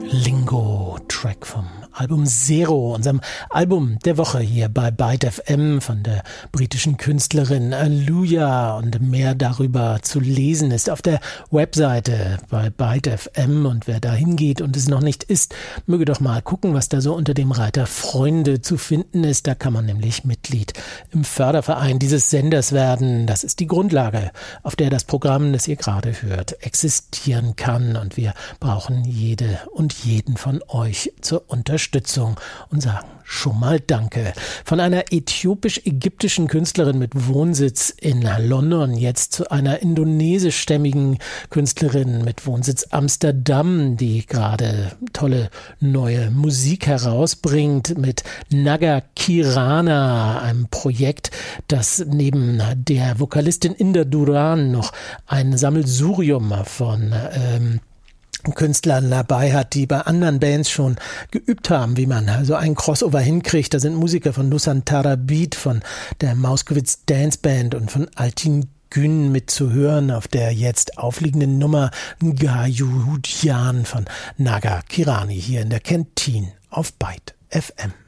Lingo, Track vom Album Zero, unserem Album der Woche hier bei Byte FM von der britischen Künstlerin Aaliyah, und mehr darüber zu lesen ist auf der Webseite bei Byte FM, und wer da hingeht und es noch nicht ist, möge doch mal gucken, was da so unter dem Reiter Freunde zu finden ist. Da kann man nämlich Mitglied im Förderverein dieses Senders werden. Das ist die Grundlage, auf der das Programm, das ihr gerade hört, existieren kann, und wir brauchen jede und jeden von euch zur Unterstützung und sagen schon mal Danke. Von einer äthiopisch-ägyptischen Künstlerin mit Wohnsitz in London jetzt zu einer indonesischstämmigen Künstlerin mit Wohnsitz Amsterdam, die gerade tolle neue Musik herausbringt mit Naga Kirana, einem Projekt, das neben der Vokalistin Inda Duran noch ein Sammelsurium von Künstlern dabei hat, die bei anderen Bands schon geübt haben, wie man so einen Crossover hinkriegt. Da sind Musiker von Nusantara Beat, von der Mauskowitz Dance Band und von Altin Gün mit zu hören auf der jetzt aufliegenden Nummer Ngayudian von Naga Kirani hier in der Kantine auf Byte FM.